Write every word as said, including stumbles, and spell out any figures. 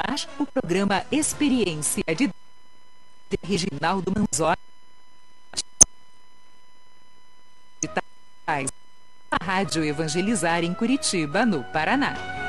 o programa Experiência de Reginaldo Manzotti. A Rádio Evangelizar em Curitiba, no Paraná.